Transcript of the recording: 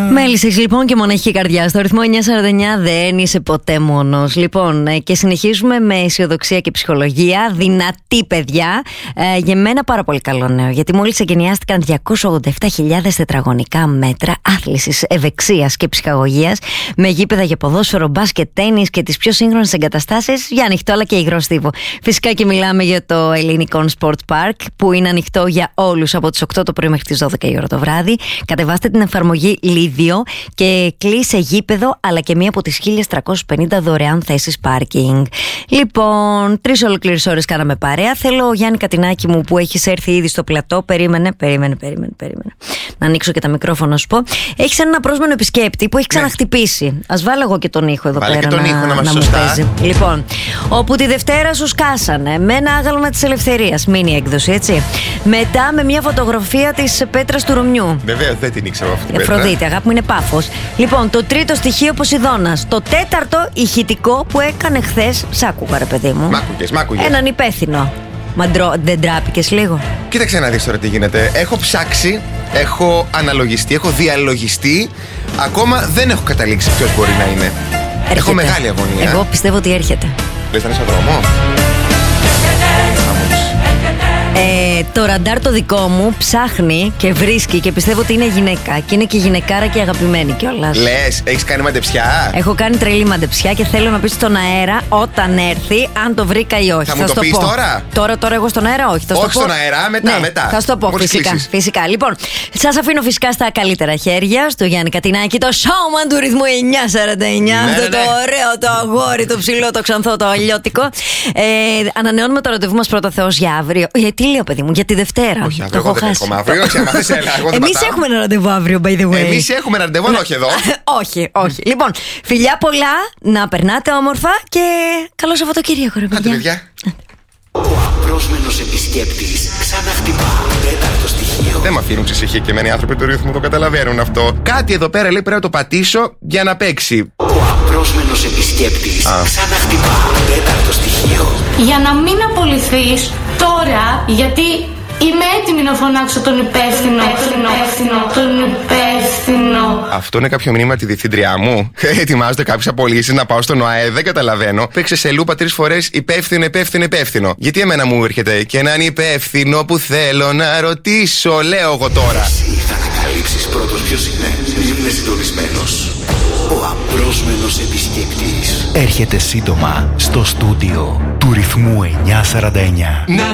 Μέλισσες λοιπόν και μοναχική καρδιά. Στο ρυθμό 949 δεν είσαι ποτέ μόνος. Λοιπόν, και συνεχίζουμε με αισιοδοξία και ψυχολογία. Δυνατή, παιδιά. Για μένα πάρα πολύ καλό νέο. Γιατί μόλις εγκαινιάστηκαν 287.000 τετραγωνικά μέτρα άθλησης, ευεξίας και ψυχαγωγίας, με γήπεδα για ποδόσφαιρο, μπάσκετ, τένις και τις πιο σύγχρονες εγκαταστάσεις για ανοιχτό αλλά και υγρό στίβο. Φυσικά και μιλάμε για το Ελληνικό Sport Park, που είναι ανοιχτό για όλους από τις 8 το πρωί μέχρι τις 12 η ώρα το βράδυ. Κατεβάστε την εφαρμογή Λίδιο και κλείσε γήπεδο, αλλά και μία από τις 1.350 δωρεάν θέσεις πάρκινγκ. Λοιπόν, 3 ολόκληρες ώρες κάναμε παρέα. Θέλω ο Γιάννη Κατινάκη μου, που έχεις έρθει ήδη στο πλατό. Περίμενε. Να ανοίξω και τα μικρόφωνα, σου πω. Έχεις ένα πρόσμενο επισκέπτη που έχει ξαναχτυπήσει. Ας βάλω εγώ και τον ήχο εδώ πέρα. Τον ήχο να μου παίζει. Λοιπόν, όπου τη Δευτέρα σου σκάσανε με ένα άγαλμα της Ελευθερίας, μίνι έκδοση, έτσι. Μετά με μια φωτογραφία της Πέτρας του Ρωμιού. Βέβαια, δεν την ήξερα αυτή την Πέτρα. Αφροδίτη, αγάπη μου, είναι Πάφος. Λοιπόν, το τρίτο στοιχείο Ποσειδώνας. Το τέταρτο ηχητικό που έκανε χθες. Σ' άκουγα, ρε παιδί μου. Μ' άκουγες. Έναν υπεύθυνο. Δεν τράπηκες λίγο? Κοίταξε να δεις τώρα τι γίνεται. Έχω ψάξει, έχω αναλογιστεί, έχω διαλογιστεί. Ακόμα δεν έχω καταλήξει ποιος μπορεί να είναι. Έρχεται. Έχω μεγάλη αγωνία. Εγώ πιστεύω ότι έρχεται. Λες να είναι στον δρόμο? Το ραντάρ το δικό μου ψάχνει και βρίσκει και πιστεύω ότι είναι γυναίκα. Και είναι και γυναικάρα και αγαπημένη κιόλας. Λες, έχεις κάνει μαντεψιά? Έχω κάνει τρελή μαντεψιά και θέλω να πεις στον αέρα όταν έρθει αν το βρήκα ή όχι. Θα μου το πεις τώρα? Τώρα εγώ στον αέρα, όχι. Όχι στον αέρα, μετά. Θα σου το πω, φυσικά. Λοιπόν, σας αφήνω φυσικά στα καλύτερα χέρια, στο Γιάννη Κατινάκη, το showman του ρυθμού 949. Αυτό το ωραίο, το αγόρι, το ψηλό, το ξανθό, το αλλιώτικο. Ανανεώνουμε το ραντεβού μας πρώτα Θεός για αύριο. Τι λέω, παιδί μου, για τη Δευτέρα? Όχι, αύριο εγώ δεν έχω αύριο. Εμείς έχουμε ένα ραντεβού αύριο, by the way. Εμείς έχουμε ένα ραντεβού, όχι εδώ. Όχι. Λοιπόν, φιλιά πολλά, να περνάτε όμορφα και καλό Σαββατοκύριακο, ρε παιδιά. παιδιά. Ο απρόσμενος επισκέπτης ξαναχτυπά. Τέταρτο στοιχείο. Δεν με αφήνουν ψυχή και εμένα οι άνθρωποι του ρυθμού το καταλαβαίνουν αυτό. Κάτι εδώ πέρα λέει πρέπει να το πατήσω για να παίξει. Ο απρόσμενος επισκέπτης ξαναχτυπά. Τέταρτο στοιχείο. Για να μην απολυθείς τώρα, γιατί είμαι έτοιμη να φωνάξω τον υπεύθυνο. Αυτό είναι κάποιο μήνυμα τη διευθύντριά μου. Ετοιμάζονται κάποιες απολύσεις να πάω στον ΟΑΕ, δεν καταλαβαίνω. Παίξε σε λούπα 3 φορές υπεύθυνο. Γιατί εμένα μου έρχεται και έναν υπεύθυνο που θέλω να ρωτήσω, λέω εγώ τώρα. Εσύ θα ανακαλύψεις πρώτος ποιος είναι. Είμαι συντονισμένος. Ο απρόσμενος επισκέπτης έρχεται σύντομα στο στούντιο του ρυθμού 949.